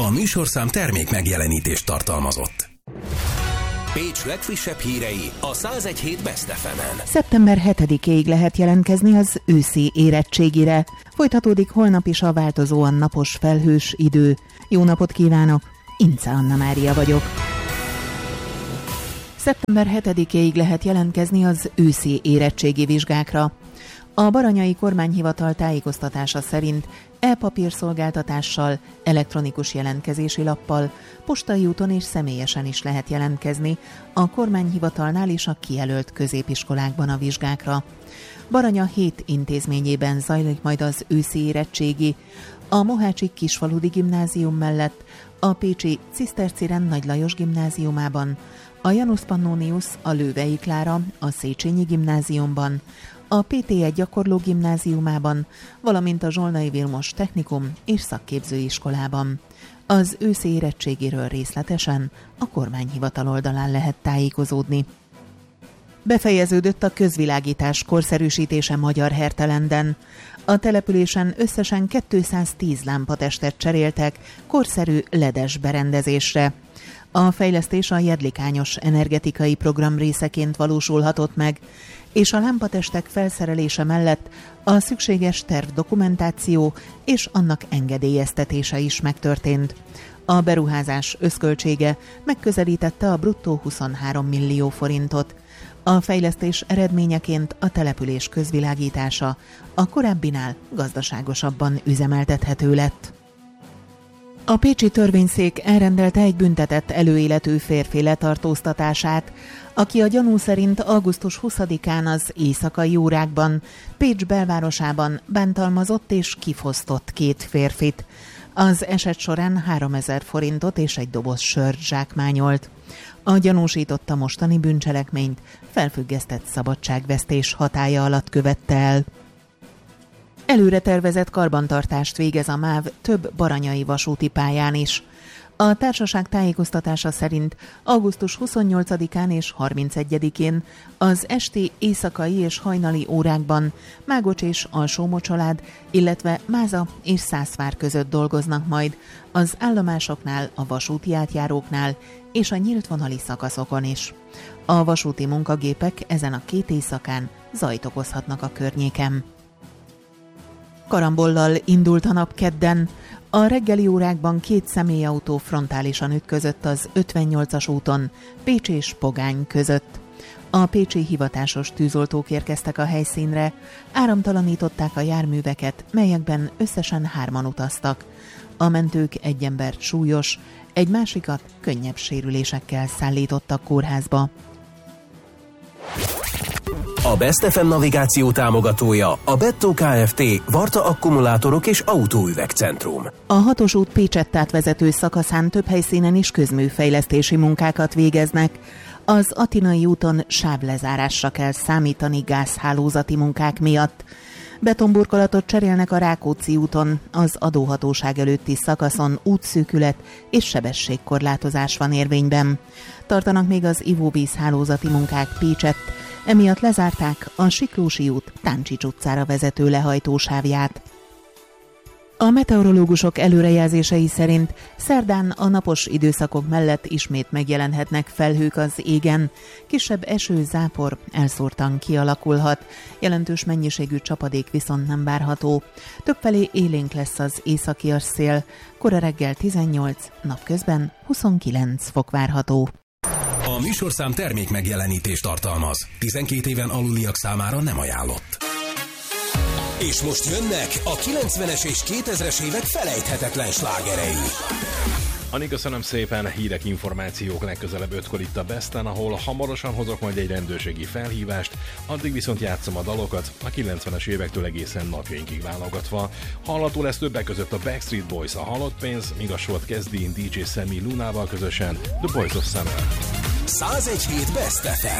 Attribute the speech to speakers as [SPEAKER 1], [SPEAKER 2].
[SPEAKER 1] A műsorszám termék megjelenítést tartalmazott. Pécs legfrissebb hírei a 101.7 Best FM-en.
[SPEAKER 2] Szeptember 7-ig lehet jelentkezni az őszi érettségire. Folytatódik holnap is a változóan napos felhős idő. Jó napot kívánok! Ince Anna Mária vagyok. Szeptember 7-ig lehet jelentkezni az őszi érettségi vizsgákra. A Baranyai Kormányhivatal tájékoztatása szerint e-papírszolgáltatással, elektronikus jelentkezési lappal, postai úton és személyesen is lehet jelentkezni a kormányhivatalnál és a kijelölt középiskolákban a vizsgákra. Baranya 7 intézményében zajlik majd az őszi érettségi, a Mohácsi Kisfaludi Gimnázium mellett, a pécsi Ciszterciren Nagy Lajos Gimnáziumában, a Janus Pannonius a Lővei Klára a Széchenyi Gimnáziumban, a PT1 Gyakorló Gimnáziumában, valamint a Zsolnai Vilmos Technikum és Szakképzőiskolában. Az őszi érettségiről részletesen a kormányhivatal oldalán lehet tájékozódni. Befejeződött a közvilágítás korszerűsítése Magyarhertelenden. A településen összesen 210 lámpatestet cseréltek korszerű LED-es berendezésre. A fejlesztés a Jedlikányos energetikai program részeként valósulhatott meg, és a lámpatestek felszerelése mellett a szükséges tervdokumentáció és annak engedélyeztetése is megtörtént. A beruházás összköltsége megközelítette a bruttó 23 millió forintot. A fejlesztés eredményeként a település közvilágítása a korábbinál gazdaságosabban üzemeltethető lett. A pécsi törvényszék elrendelte egy büntetett előéletű férfi letartóztatását, aki a gyanú szerint augusztus 20-án az éjszakai órákban Pécs belvárosában bántalmazott és kifosztott 2 férfit. Az eset során 3000 forintot és egy doboz sört zsákmányolt. A gyanúsított a mostani bűncselekményt felfüggesztett szabadságvesztés hatálya alatt követte el. Előre tervezett karbantartást végez a MÁV több baranyai vasúti pályán is. A társaság tájékoztatása szerint augusztus 28-án és 31-én az esti, éjszakai és hajnali órákban Mágocs és Alsó-Mocsalád, illetve Máza és Szászvár között dolgoznak majd az állomásoknál, a vasúti átjáróknál és a nyílt vonali szakaszokon is. A vasúti munkagépek ezen a 2 éjszakán zajt okozhatnak a környéken. Karambollal indult a nap kedden. A reggeli órákban 2 személyautó frontálisan ütközött az 58-as úton Pécs és Pogány között. A pécsi hivatásos tűzoltók érkeztek a helyszínre, áramtalanították a járműveket, melyekben összesen 3-an utaztak. A mentők egy embert súlyos, egy másikat könnyebb sérülésekkel szállítottak kórházba.
[SPEAKER 1] A Best FM navigáció támogatója a Bettó Kft. Varta akkumulátorok és autóüvegcentrum.
[SPEAKER 2] A 6-os út Pécsettát vezető szakaszán több helyszínen is közműfejlesztési munkákat végeznek. Az Atinai úton sávlezárásra kell számítani gázhálózati munkák miatt. Betonburkolatot cserélnek a Rákóczi úton, az adóhatóság előtti szakaszon útszűkület és sebességkorlátozás van érvényben. Tartanak még az ivóvízhálózati munkák Pécsett, emiatt lezárták a Siklósi út Táncsics utcára vezető lehajtósávját. A meteorológusok előrejelzései szerint szerdán a napos időszakok mellett ismét megjelenhetnek felhők az égen, kisebb eső, zápor elszórtan kialakulhat, jelentős mennyiségű csapadék viszont nem várható. Többfelé élénk lesz az északi szél, kora reggel 18, napközben 29 fok várható.
[SPEAKER 1] A műsorszám termék megjelenítést tartalmaz. 12 éven aluliak számára nem ajánlott. És most jönnek a 90-es és 2000-es évek felejthetetlen slágerei.
[SPEAKER 3] Ani, köszönöm szépen, hírek, információk legközelebb 5-kor itt a Besten, ahol hamarosan hozok majd egy rendőrségi felhívást, addig viszont játszom a dalokat, a 90-es évektől egészen napjainkig válogatva. Hallható lesz többek között a Backstreet Boys, a Halott pénz, míg a sort kezdi DJ Sammy Lunával közösen The Boys of Summer.
[SPEAKER 1] 101.7 Best FM.